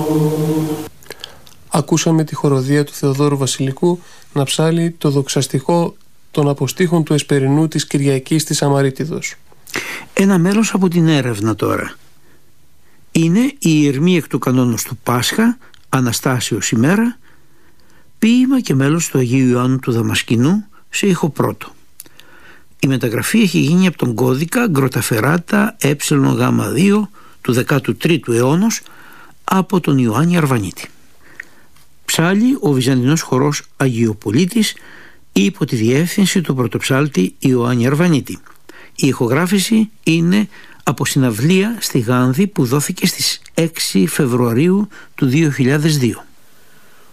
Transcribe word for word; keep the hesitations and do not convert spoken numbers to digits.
Ακούσαμε τη χοροδία του Θεοδόρου Βασιλικού να ψάλει το δοξαστικό των αποστήχων του Εσπερινού της Κυριακής της Αμαρίτιδος. Ένα μέρος από την έρευνα τώρα. Είναι η Ηρμή εκ του κανόνος του Πάσχα, Αναστάσεως ημέρα, ποίημα και μέλος του Αγίου Ιωάννου του Δαμασκηνού σε ήχο πρώτο. Η μεταγραφή έχει γίνει από τον κώδικα Γκροταφεράτα ε γάμα δύο του δέκατου τρίτου αιώνος από τον Ιωάννη Αρβανίτη. Ψάλλει ο Βυζαντινός χορός Αγιοπολίτης υπό τη διεύθυνση του πρωτοψάλτη Ιωάννη Αρβανίτη. Η ηχογράφηση είναι από συναυλία στη Γάνδη που δόθηκε στις έξι Φεβρουαρίου του δύο χιλιάδες δύο.